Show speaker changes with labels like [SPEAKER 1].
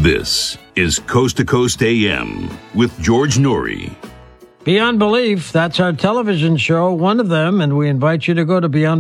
[SPEAKER 1] This is Coast to Coast AM with George Noory.
[SPEAKER 2] Beyond Belief, that's our television show, one of them, and we invite you to go to Beyond